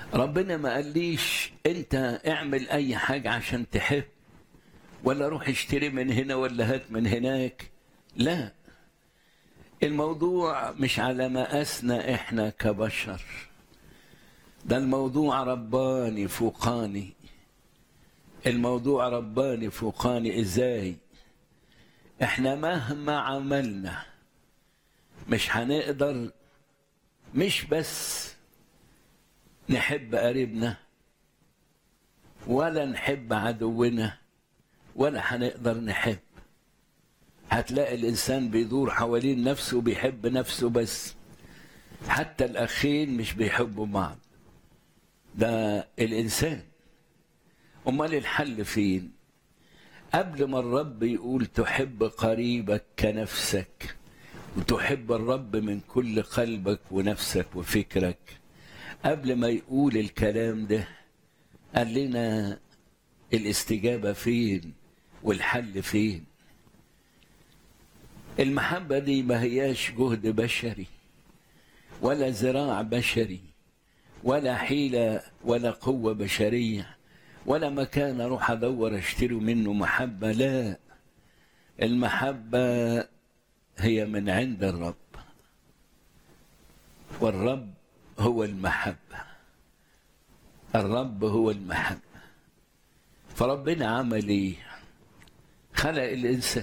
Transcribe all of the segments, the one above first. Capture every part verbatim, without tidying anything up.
ربنا ما قاليش انت اعمل اي حاجة عشان تحب، ولا روح اشتري من هنا ولا هات من هناك. لا، الموضوع مش على مقاسنا احنا كبشر، ده الموضوع رباني فوقاني. الموضوع رباني فوقاني. ازاي؟ احنا مهما عملنا مش هنقدر مش بس نحب قريبنا ولا نحب عدونا، ولا هنقدر نحب. هتلاقي الإنسان بيدور حوالين نفسه وبيحب نفسه بس، حتى الأخين مش بيحبوا بعض. ده الإنسان. أمال الحل فين؟ قبل ما الرب يقول تحب قريبك كنفسك وتحب الرب من كل قلبك ونفسك وفكرك، قبل ما يقول الكلام ده قال لنا الاستجابة فين والحل فين. المحبة دي ما هياش جهد بشري ولا زراع بشري ولا حيلة ولا قوة بشرية ولا مكان أروح أدور أشتري منه محبة. لا، المحبة هي من عند الرب، والرب هو المحبة. الرب هو المحبة. فربنا عمل ايه؟ خلق الإنسان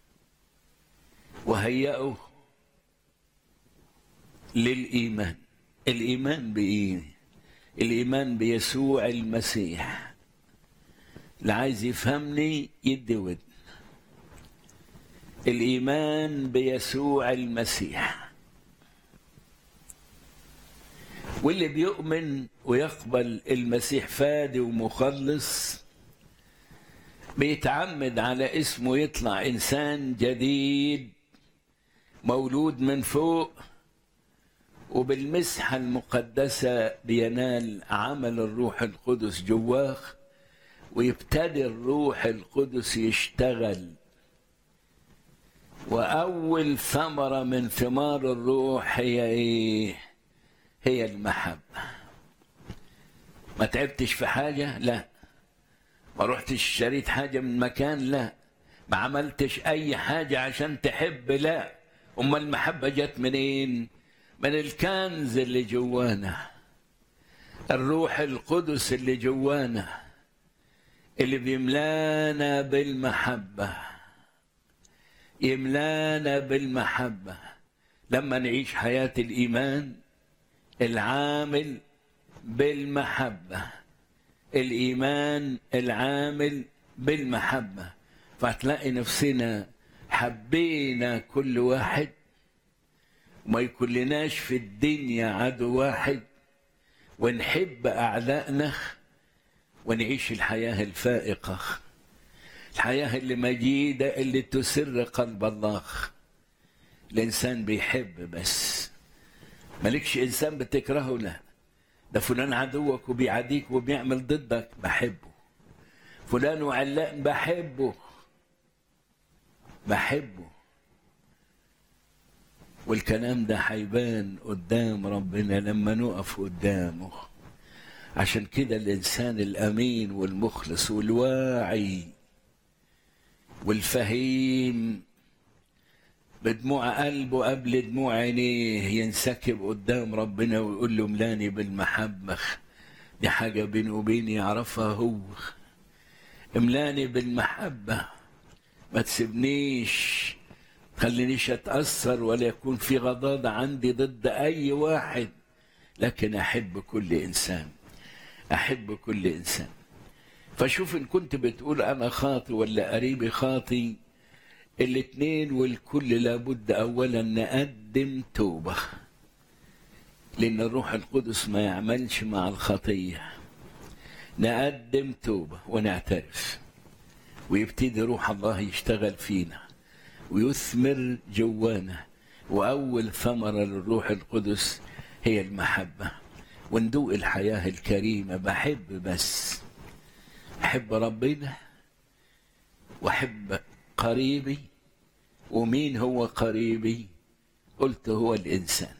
وهيئه للإيمان. الإيمان بإيه؟ الإيمان بيسوع المسيح. اللي عايز يفهمني يدي ودن. الإيمان بيسوع المسيح، واللي بيؤمن ويقبل المسيح فادي ومخلص بيتعمد على اسمه يطلع إنسان جديد مولود من فوق، وبالمسحة المقدسة بينال عمل الروح القدس جواه، ويبتدي الروح القدس يشتغل. وأول ثمرة من ثمار الروح هي إيه؟ هي المحبة. ما تعبتش في حاجة؟ لا. ما رحتش اشتريت حاجة من مكان؟ لا. ما عملتش أي حاجة عشان تحب؟ لا. أما المحبة جت منين؟ من الكنز اللي جوانا، الروح القدس اللي جوانا اللي بيملانا بالمحبة. يملانا بالمحبة لما نعيش حياة الإيمان العامل بالمحبة. الإيمان العامل بالمحبة، فهتلاقي نفسنا حبينا كل واحد، وما يكون لناش في الدنيا عدو واحد، ونحب أعدائنا ونعيش الحياة الفائقة، الحياة اللي مجيدة اللي تسر قلب الله. الإنسان بيحب بس، مالكش إنسان بتكرهه. لا، ده فلان عدوك وبيعاديك وبيعمل ضدك، بحبه. فلان وعلان، بحبه بحبه. والكلام ده هيبان قدام ربنا لما نقف قدامه. عشان كده الإنسان الأمين والمخلص والواعي والفهيم بدموع قلبه قبل دموع عينيه ينسكب قدام ربنا ويقول له ملاني بالمحبة. دي حاجة بيني وبيني يعرفها هو. املاني بالمحبة، ما تسيبنيش، خلينيش اتأثر ولا يكون في غضاضة عندي ضد أي واحد، لكن أحب كل إنسان، أحب كل إنسان. فشوف إن كنت بتقول أنا خاطي ولا قريبي خاطي، الاثنين والكل لابد أولا نقدم توبة، لأن الروح القدس ما يعملش مع الخطية. نقدم توبة ونعترف، ويبتدي روح الله يشتغل فينا ويثمر جوانا. وأول ثمرة للروح القدس هي المحبة، وندوق الحياة الكريمة. بحب بس، أحب ربنا وأحب قريبي. ومين هو قريبي؟ قلت هو الإنسان.